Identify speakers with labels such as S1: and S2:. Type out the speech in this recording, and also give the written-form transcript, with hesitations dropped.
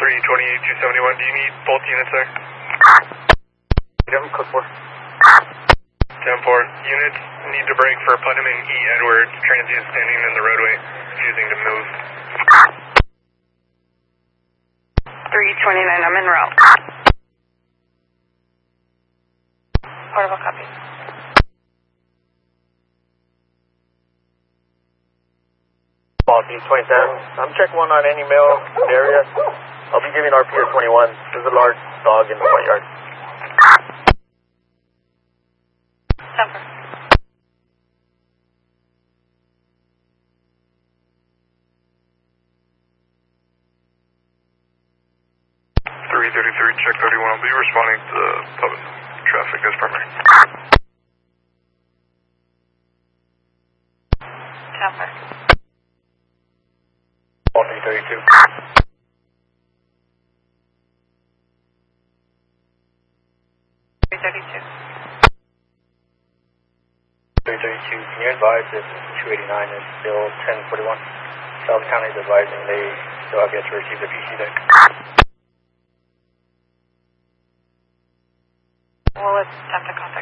S1: 271. Do you need both units there?
S2: Code 4.
S1: 10-4. Units need to break for Putnam and E. Edwards. Transient standing in the roadway, refusing to move.
S3: 329, I'm en route. Portable copy.
S2: Policy 27. I'm check 1 on any mail area. I'll be giving RP 21. There's a large dog in the front yard.
S3: Number.
S1: 333, check 31. I'll be responding to the public traffic as primary.
S3: Number.
S2: 332.
S3: 332.
S2: 332. Can you advise if 289 is still 1041? South County is advising they still have yet to receive the PC deck.
S3: Well, let's attempt to copy.